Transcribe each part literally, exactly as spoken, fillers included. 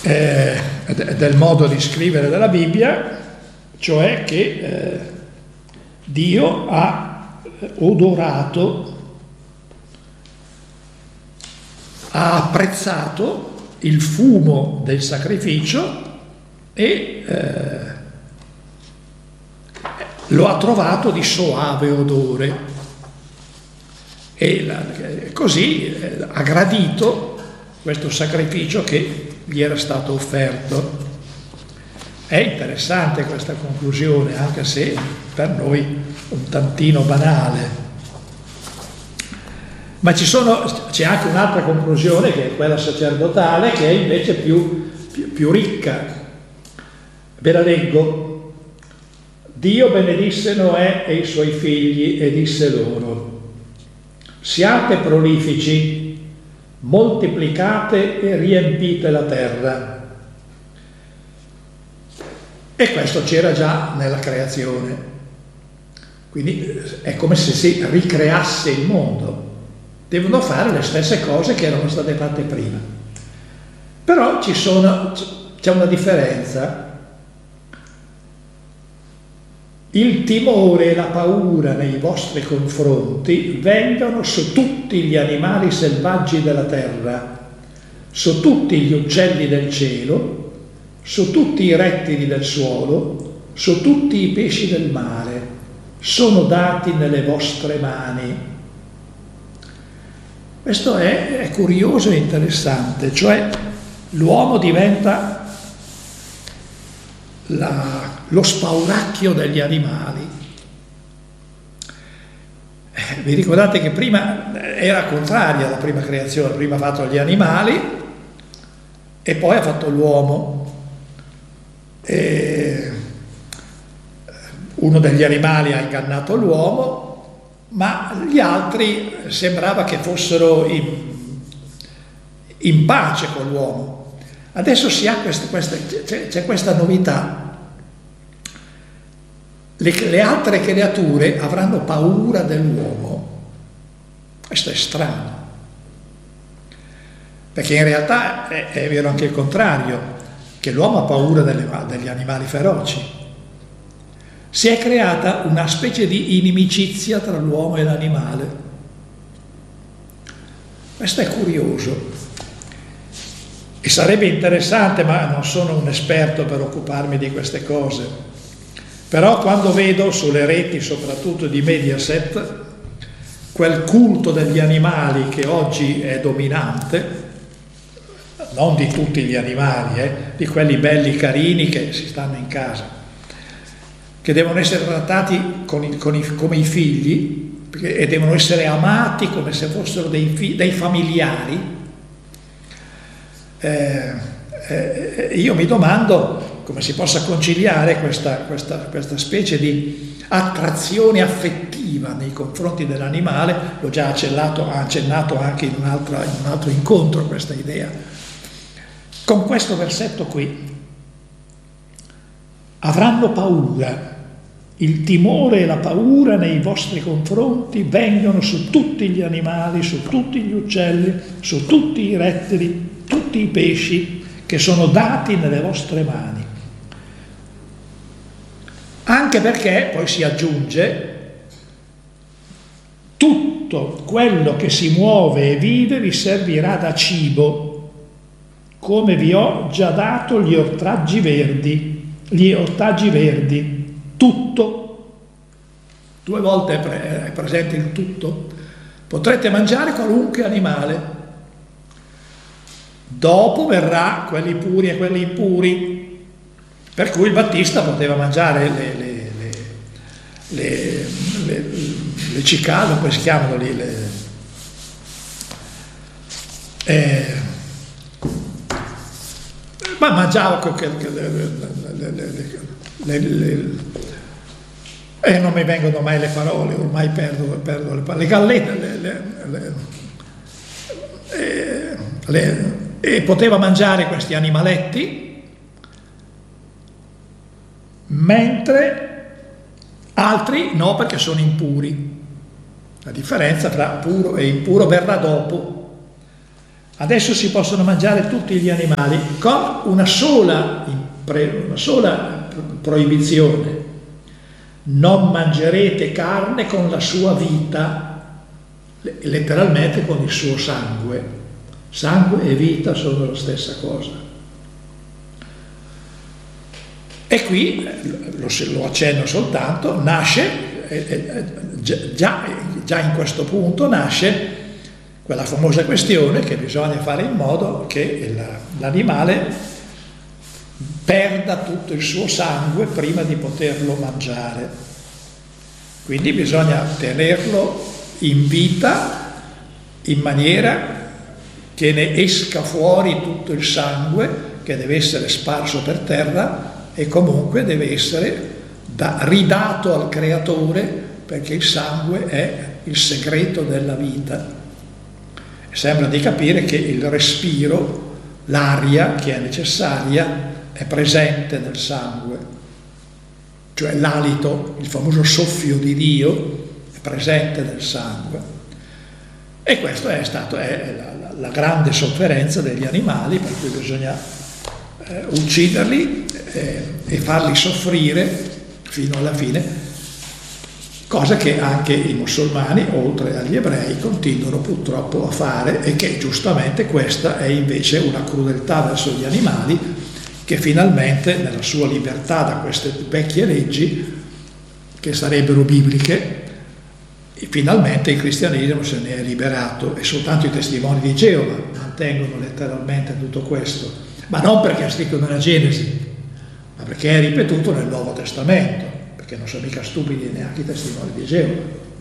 eh, del modo di scrivere della Bibbia, cioè che eh, Dio ha odorato, ha apprezzato il fumo del sacrificio e eh, lo ha trovato di soave odore, e la, così eh, ha gradito questo sacrificio che gli era stato offerto. È interessante questa conclusione, anche se per noi un tantino banale. Ma ci sono, c'è anche un'altra conclusione, che è quella sacerdotale, che è invece più, più, più ricca. Ve la leggo. Dio benedisse Noè e i suoi figli e disse loro: siate prolifici, moltiplicate e riempite la terra. E questo c'era già nella creazione, quindi è come se si ricreasse il mondo. Devono fare le stesse cose che erano state fatte prima, però ci sono, c'è una differenza. Il timore e la paura nei vostri confronti vengono su tutti gli animali selvaggi della terra, su tutti gli uccelli del cielo, su tutti i rettili del suolo, su tutti i pesci del mare. Sono dati nelle vostre mani. Questo è, è curioso e interessante, cioè l'uomo diventa la, lo spauracchio degli animali. Eh, vi ricordate che prima era contraria alla prima creazione, prima ha fatto gli animali e poi ha fatto l'uomo. E uno degli animali ha ingannato l'uomo, ma gli altri sembrava che fossero in, in pace con l'uomo. Adesso si ha questa, questa, c'è, c'è questa novità. Le, le altre creature avranno paura dell'uomo. Questo è strano, perché in realtà è, è vero anche il contrario, che l'uomo ha paura delle, degli animali feroci. Si è creata una specie di inimicizia tra l'uomo e l'animale. Questo è curioso e sarebbe interessante, ma non sono un esperto per occuparmi di queste cose. Però quando vedo sulle reti, soprattutto di Mediaset, quel culto degli animali che oggi è dominante, non di tutti gli animali, eh, di quelli belli carini che si stanno in casa, che devono essere trattati con i, con i, come i figli, perché, e devono essere amati come se fossero dei, fi, dei familiari. Eh, eh, io mi domando come si possa conciliare questa, questa, questa specie di attrazione affettiva nei confronti dell'animale. L'ho già accennato, accennato anche in un, altro, in un altro incontro questa idea, con questo versetto qui. Avranno paura. Il timore e la paura nei vostri confronti vengono su tutti gli animali, su tutti gli uccelli, su tutti i rettili, tutti i pesci che sono dati nelle vostre mani. Anche perché, poi si aggiunge, tutto quello che si muove e vive vi servirà da cibo, come vi ho già dato gli ortaggi verdi, gli ortaggi verdi. Tutto, due volte è presente il tutto. Potrete mangiare qualunque animale. Dopo verrà quelli puri e quelli impuri, per cui il Battista poteva mangiare le, le, le, le, le, le cicale, come si chiamano lì, le, eh, ma mangiava che, che, le, le, le, le, le, e non mi vengono mai le parole, ormai perdo, perdo le parole, le gallette, le, le, le, le, le, e poteva mangiare questi animaletti, mentre altri no, perché sono impuri. La differenza tra puro e impuro verrà dopo. Adesso si possono mangiare tutti gli animali con una sola, una sola proibizione: non mangerete carne con la sua vita, letteralmente con il suo sangue. Sangue e vita sono la stessa cosa. E qui, lo, lo accenno soltanto, nasce, eh, già, già in questo punto nasce quella famosa questione che bisogna fare in modo che l'animale perda tutto il suo sangue prima di poterlo mangiare. Quindi bisogna tenerlo in vita in maniera che ne esca fuori tutto il sangue, che deve essere sparso per terra e comunque deve essere da, ridato al creatore, perché il sangue è il segreto della vita. Sembra di capire che il respiro, l'aria che è necessaria, è presente nel sangue, cioè l'alito, il famoso soffio di Dio, è presente nel sangue. E questa è, stato, è la, la grande sofferenza degli animali, per cui bisogna eh, ucciderli eh, e farli soffrire fino alla fine, cosa che anche i musulmani, oltre agli ebrei, continuano purtroppo a fare, e che giustamente questa è invece una crudeltà verso gli animali, che finalmente nella sua libertà da queste vecchie leggi, che sarebbero bibliche, finalmente il cristianesimo se ne è liberato, e soltanto i testimoni di Geova mantengono letteralmente tutto questo, ma non perché è scritto nella Genesi, ma perché è ripetuto nel Nuovo Testamento, perché non sono mica stupidi neanche i testimoni di Geova.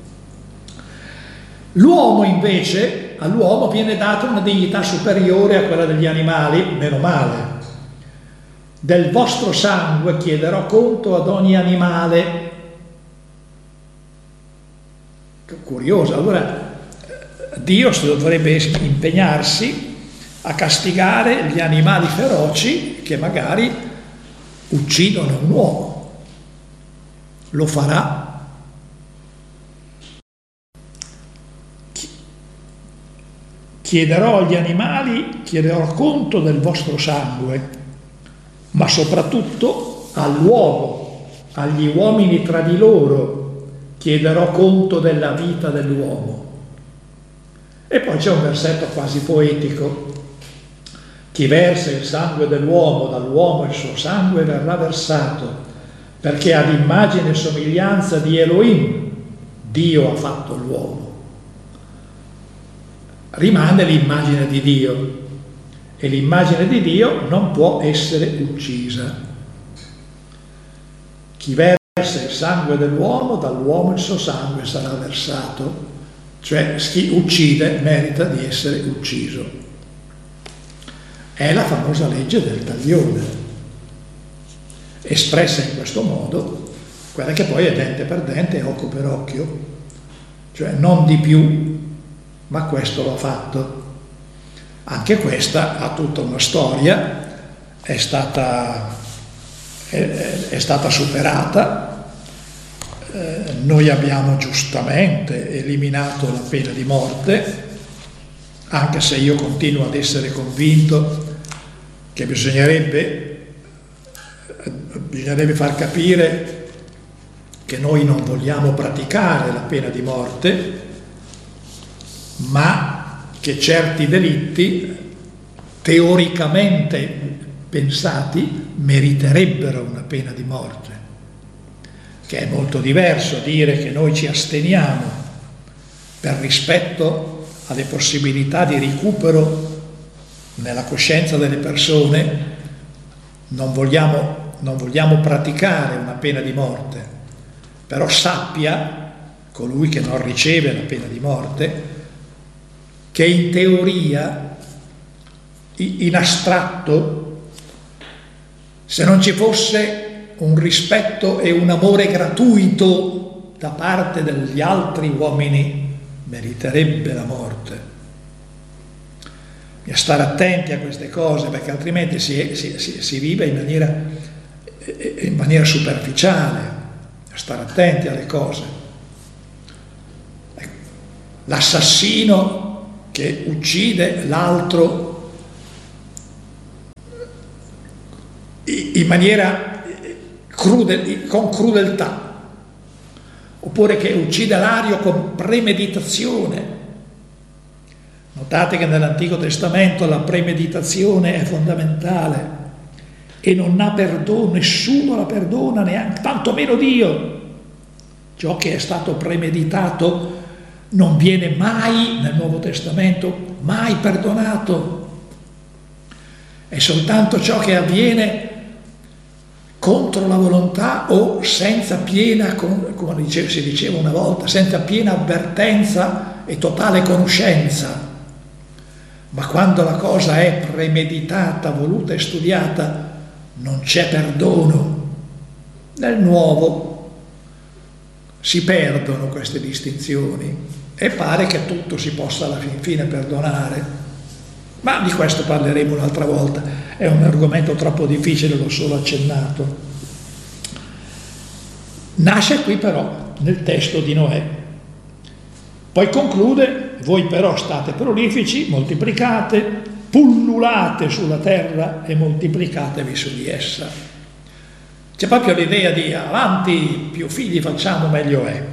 L'uomo invece, all'uomo viene data una dignità superiore a quella degli animali, meno male. Del vostro sangue chiederò conto ad ogni animale. Curioso, allora Dio dovrebbe impegnarsi a castigare gli animali feroci che magari uccidono un uomo. Lo farà. Chiederò agli animali, chiederò conto del vostro sangue, ma soprattutto all'uomo, agli uomini tra di loro, chiederò conto della vita dell'uomo. E poi c'è un versetto quasi poetico: chi versa il sangue dell'uomo, dall'uomo il suo sangue verrà versato, perché ad immagine e somiglianza di Elohim Dio ha fatto l'uomo. Rimane l'immagine di Dio, e l'immagine di Dio non può essere uccisa. Chi versa il sangue dell'uomo, dall'uomo il suo sangue sarà versato, cioè chi uccide merita di essere ucciso. È la famosa legge del taglione, espressa in questo modo, quella che poi è dente per dente e occhio per occhio, cioè non di più, ma questo l'ho fatto. Anche questa ha tutta una storia, è stata, è, è stata superata. Eh, noi abbiamo giustamente eliminato la pena di morte, anche se io continuo ad essere convinto che bisognerebbe, bisognerebbe far capire che noi non vogliamo praticare la pena di morte, ma che certi delitti teoricamente pensati meriterebbero una pena di morte, che è molto diverso dire che noi ci asteniamo per rispetto alle possibilità di recupero nella coscienza delle persone, non vogliamo, non vogliamo praticare una pena di morte, però sappia colui che non riceve la pena di morte che in teoria, in astratto, se non ci fosse un rispetto e un amore gratuito da parte degli altri uomini, meriterebbe la morte. Bisogna stare attenti a queste cose, perché altrimenti si, si, si, si vive in maniera, in maniera superficiale. Bisogna stare attenti alle cose. L'assassino che uccide l'altro in maniera crude, con crudeltà, oppure che uccide l'altro con premeditazione. Notate che nell'Antico Testamento la premeditazione è fondamentale e non ha perdono, nessuno la perdona, neanche, tantomeno Dio. Ciò che è stato premeditato non viene mai nel Nuovo Testamento, mai perdonato. È soltanto ciò che avviene contro la volontà o senza piena, come si diceva una volta, senza piena avvertenza e totale conoscenza. Ma quando la cosa è premeditata, voluta e studiata, non c'è perdono. Nel Nuovo si perdono queste distinzioni e pare che tutto si possa alla fine perdonare. Ma di questo parleremo un'altra volta, è un argomento troppo difficile, l'ho solo accennato. Nasce qui però nel testo di Noè. Poi conclude: voi però state prolifici, moltiplicate, pullulate sulla terra e moltiplicatevi su di essa. C'è proprio l'idea di avanti, più figli facciamo meglio è.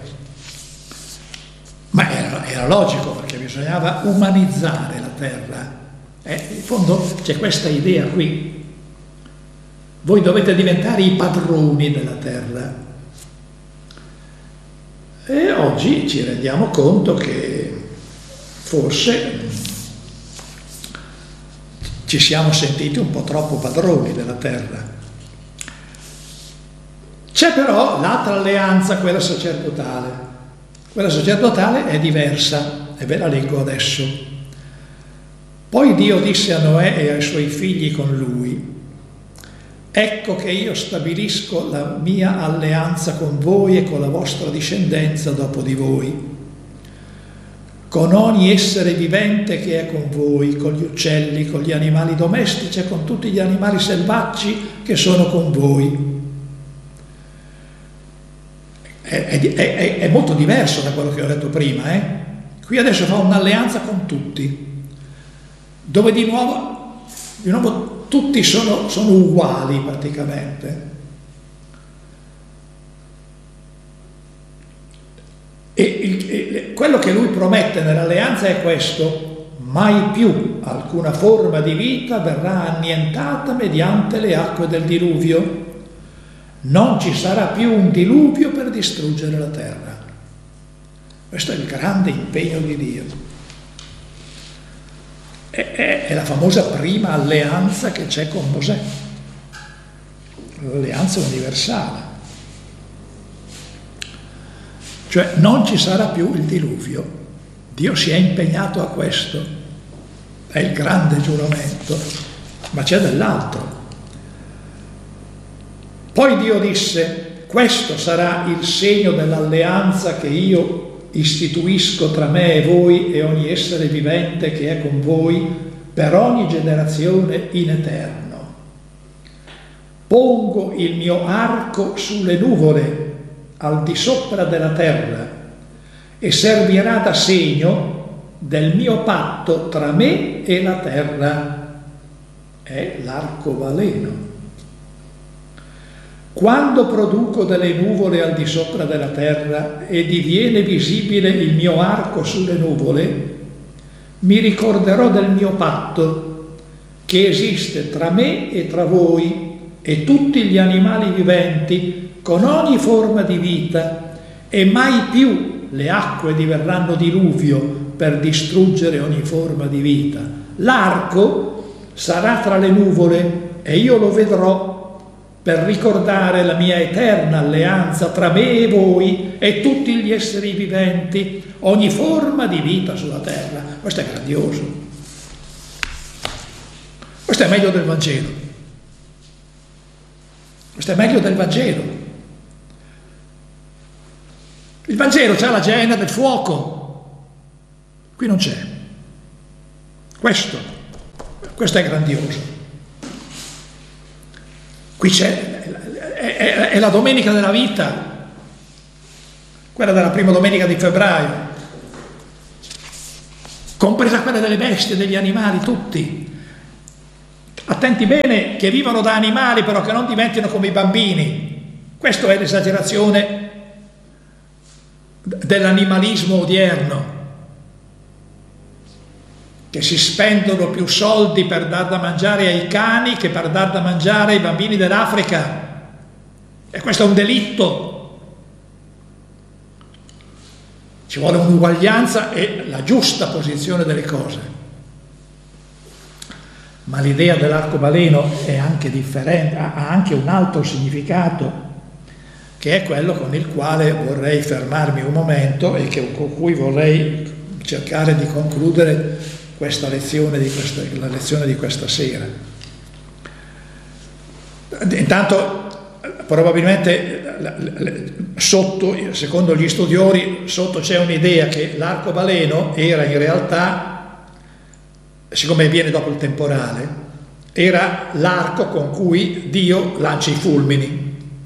Ma era, era logico, perché bisognava umanizzare la terra. Eh, in fondo c'è questa idea qui. Voi dovete diventare i padroni della terra. E oggi ci rendiamo conto che forse ci siamo sentiti un po' troppo padroni della terra. C'è però l'altra alleanza, quella sacerdotale. Quella sacerdotale è diversa, e ve la leggo adesso. Poi Dio disse a Noè e ai suoi figli con lui: ecco che io stabilisco la mia alleanza con voi e con la vostra discendenza dopo di voi, con ogni essere vivente che è con voi, con gli uccelli, con gli animali domestici e con tutti gli animali selvaggi che sono con voi. È, è, è, è molto diverso da quello che ho detto prima. Eh? Qui adesso fa un'alleanza con tutti, dove di nuovo, di nuovo tutti sono, sono uguali praticamente. E, il, e quello che lui promette nell'alleanza è questo: mai più alcuna forma di vita verrà annientata mediante le acque del diluvio. Non ci sarà più un diluvio per distruggere la terra. Questo è il grande impegno di Dio. È, è, è la famosa prima alleanza che c'è con Mosè, l'alleanza universale. Cioè non ci sarà più il diluvio. Dio si è impegnato a questo. È il grande giuramento. Ma c'è dell'altro. Poi Dio disse: questo sarà il segno dell'alleanza che io istituisco tra me e voi e ogni essere vivente che è con voi per ogni generazione in eterno. Pongo il mio arco sulle nuvole al di sopra della terra e servirà da segno del mio patto tra me e la terra. È l'arcobaleno. Quando produco delle nuvole al di sopra della terra e diviene visibile il mio arco sulle nuvole, mi ricorderò del mio patto che esiste tra me e tra voi e tutti gli animali viventi con ogni forma di vita, e mai più le acque diverranno diluvio per distruggere ogni forma di vita. L'arco sarà tra le nuvole e io lo vedrò per ricordare la mia eterna alleanza tra me e voi e tutti gli esseri viventi, ogni forma di vita sulla terra. Questo è grandioso. Questo è meglio del Vangelo. Questo è meglio del Vangelo. Il Vangelo c'ha la genna del fuoco. Qui non c'è. Questo, questo è grandioso. Qui c'è, è, è, è la domenica della vita, quella della prima domenica di febbraio. compresa quella delle bestie, degli animali, tutti. Attenti bene che vivono da animali, però che non diventino come i bambini. Questa è l'esagerazione dell'animalismo odierno, che si spendono più soldi per dar da mangiare ai cani che per dar da mangiare ai bambini dell'Africa. E questo è un delitto. Ci vuole un'uguaglianza e la giusta posizione delle cose. Ma l'idea dell'arcobaleno è anche differente, ha anche un altro significato, che è quello con il quale vorrei fermarmi un momento e che, con cui vorrei cercare di concludere questa lezione di questa, la lezione di questa sera. Intanto, probabilmente sotto, secondo gli studiori, sotto c'è un'idea che l'arcobaleno era in realtà, siccome viene dopo il temporale, era l'arco con cui Dio lancia i fulmini.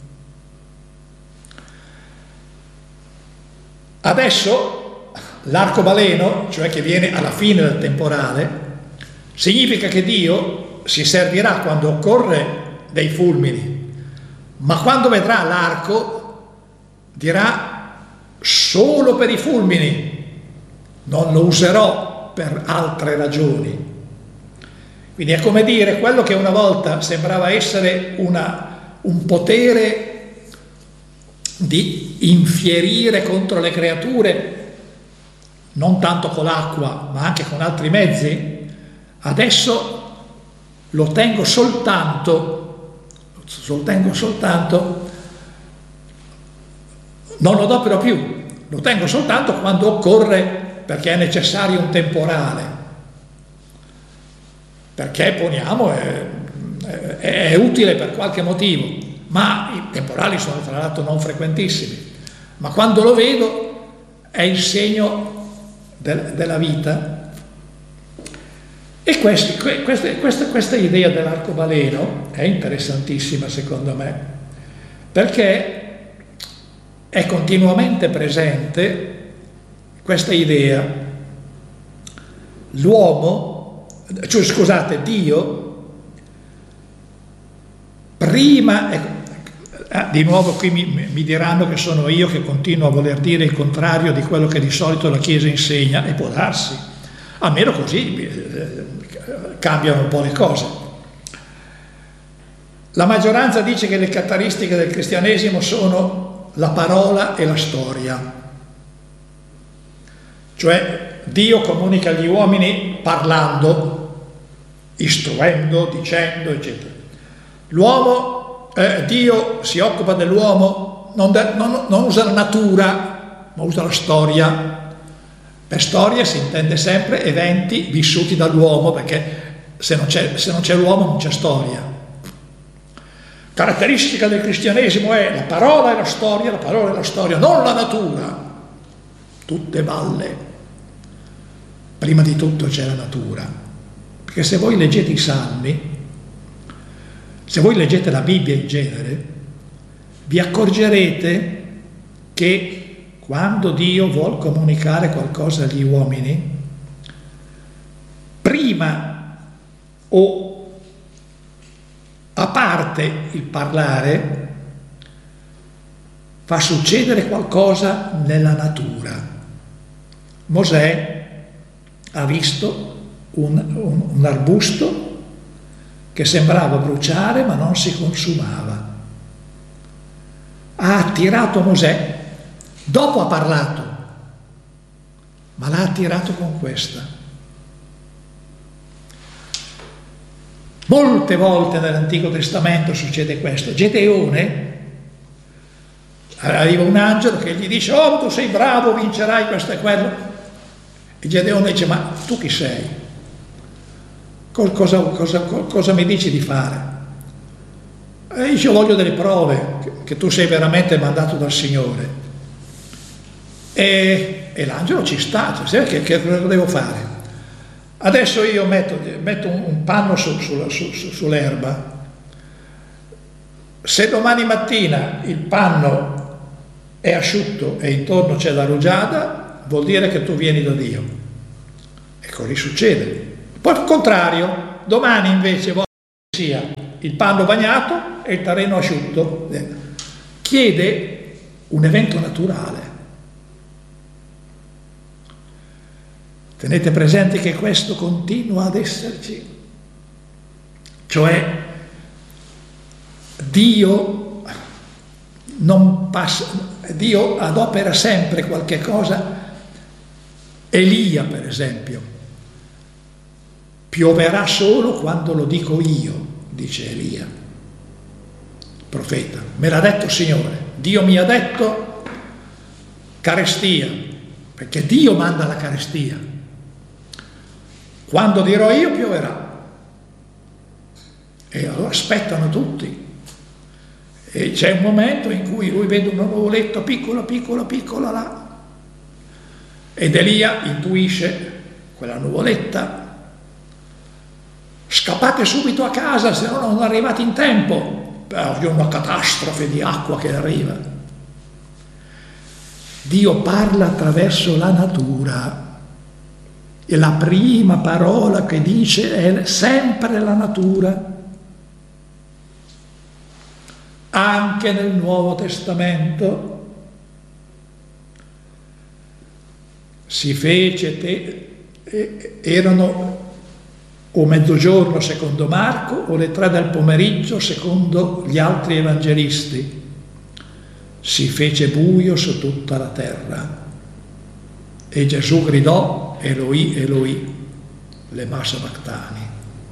Adesso l'arcobaleno, cioè che viene alla fine del temporale, significa che Dio si servirà quando occorre dei fulmini, ma quando vedrà l'arco dirà solo per i fulmini, non lo userò per altre ragioni. Quindi è come dire, quello che una volta sembrava essere una, un potere di infierire contro le creature, non tanto con l'acqua ma anche con altri mezzi, adesso lo tengo soltanto, lo tengo soltanto, non lo adopero più, lo tengo soltanto quando occorre, perché è necessario un temporale, perché poniamo è, è, è utile per qualche motivo, ma i temporali sono tra l'altro non frequentissimi, ma quando lo vedo è il segno del, della vita. E questi, queste, questa, questa idea dell'arcobaleno è interessantissima secondo me, perché è continuamente presente questa idea. L'uomo, cioè scusate, Dio, prima, ecco, ah, di nuovo qui mi, mi diranno che sono io che continuo a voler dire il contrario di quello che di solito la Chiesa insegna, e può darsi, almeno così eh, cambiano un po' le cose. La maggioranza dice che le caratteristiche del cristianesimo sono la parola e la storia, cioè Dio comunica agli uomini parlando, istruendo, dicendo, eccetera. L'uomo, eh, Dio si occupa dell'uomo, non, non, non usa la natura, ma usa la storia. Per storia si intende sempre eventi vissuti dall'uomo, perché se non c'è, se non c'è l'uomo non c'è storia. Caratteristica del cristianesimo è la parola e la storia, la parola e la storia, non la natura. Tutte balle. Prima di tutto c'è la natura. Perché se voi leggete i Salmi, se voi leggete la Bibbia in genere, vi accorgerete che quando Dio vuol comunicare qualcosa agli uomini, prima o a parte il parlare, fa succedere qualcosa nella natura. Mosè ha visto un, un, un arbusto che sembrava bruciare ma non si consumava. Ha attirato Mosè, dopo ha parlato, ma l'ha attirato con questa. Molte volte nell'Antico Testamento succede questo. Gedeone, arriva un angelo che gli dice: oh, tu sei bravo, vincerai questo e quello. E Gedeone dice: ma tu chi sei? Cosa, cosa, cosa mi dici di fare? E dice: io voglio delle prove che, che tu sei veramente mandato dal Signore. E, e l'angelo ci sta, cioè, che, che cosa devo fare? Adesso io metto, metto un, un panno su, su, su, su, sull'erba. Se domani mattina il panno è asciutto e intorno c'è la rugiada, vuol dire che tu vieni da Dio. E così succede. Poi al contrario, domani invece voglio che sia il panno bagnato e il terreno asciutto. Chiede un evento naturale. Tenete presente che questo continua ad esserci. Cioè, Dio non passa, Dio adopera sempre qualche cosa. Elia, per esempio, pioverà solo quando lo dico io, dice Elia, profeta. Me l'ha detto il Signore. Dio mi ha detto carestia, perché Dio manda la carestia. Quando dirò io pioverà. E allora aspettano tutti. E c'è un momento in cui lui vede una nuvoletta piccola, piccola, piccola là. Ed Elia intuisce quella nuvoletta. Scappate subito a casa, se no non arrivate in tempo. Beh, c'è una catastrofe di acqua che arriva. Dio parla attraverso la natura. E la prima parola che dice è sempre la natura. Anche nel Nuovo Testamento si fece, te, erano o mezzogiorno secondo Marco o le tre del pomeriggio secondo gli altri evangelisti. Si fece buio su tutta la terra e Gesù gridò Eloi, Eloi, lema sabachthani.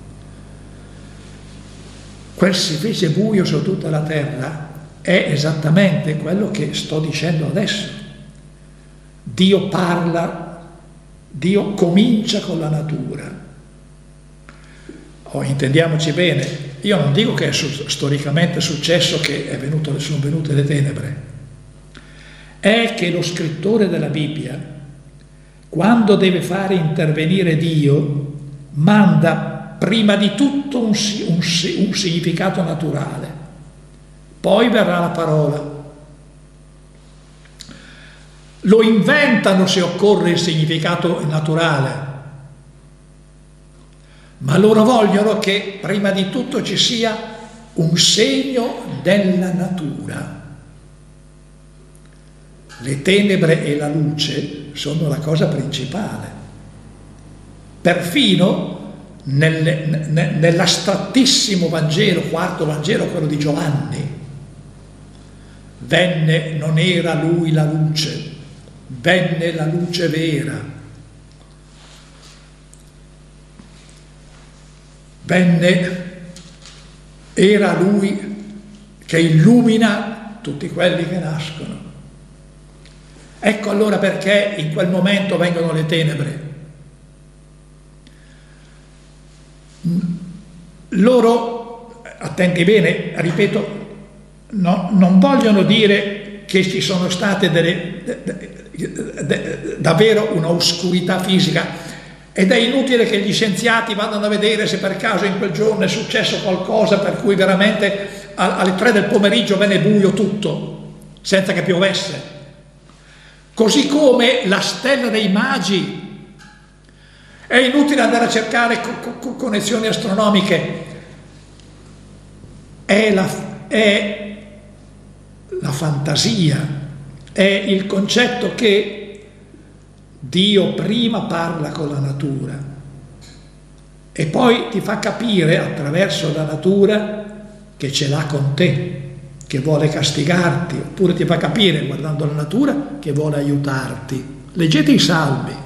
Quel si fece buio su tutta la terra è esattamente quello che sto dicendo adesso. Dio parla, Dio comincia con la natura. Oh, intendiamoci bene, io non dico che è su- storicamente successo che è venuto, sono venute le tenebre, è che lo scrittore della Bibbia, quando deve fare intervenire Dio, manda prima di tutto un, un, un significato naturale, poi verrà la parola. Lo inventano se occorre il significato naturale, ma loro vogliono che prima di tutto ci sia un segno della natura. Le tenebre e la luce sono la cosa principale. Perfino nel, ne, nell'astrattissimo Vangelo, quarto Vangelo, quello di Giovanni, venne, non era lui la luce, venne la luce vera, venne, era lui che illumina tutti quelli che nascono. Ecco allora perché in quel momento vengono le tenebre. Loro, attenti bene, ripeto, no, non vogliono dire che ci sono state delle, de, de, de, davvero una oscurità fisica, ed è inutile che gli scienziati vadano a vedere se per caso in quel giorno è successo qualcosa per cui veramente alle tre del pomeriggio venne buio tutto, senza che piovesse. Così come la stella dei magi. È inutile andare a cercare co- co- connessioni astronomiche. È la, è la fantasia, è il concetto che Dio prima parla con la natura e poi ti fa capire attraverso la natura che ce l'ha con te, che vuole castigarti, oppure ti fa capire guardando la natura che vuole aiutarti. Leggete i Salmi.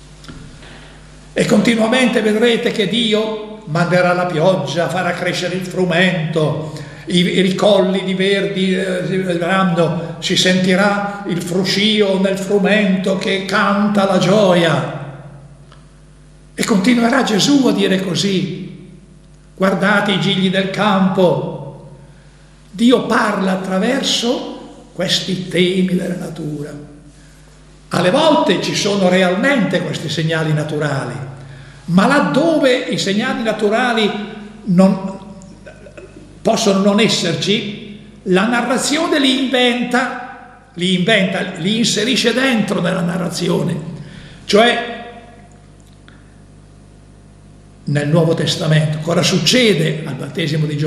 E continuamente vedrete che Dio manderà la pioggia, farà crescere il frumento, i, i colli di verdi eh, si sentirà il fruscio nel frumento che canta la gioia. E continuerà Gesù a dire così. Guardate i gigli del campo. Dio parla attraverso questi temi della natura. Alle volte ci sono realmente questi segnali naturali, ma laddove i segnali naturali non, possono non esserci, la narrazione li inventa, li inventa, li inserisce dentro nella narrazione. Cioè, nel Nuovo Testamento. Cosa succede al battesimo di Giovanni?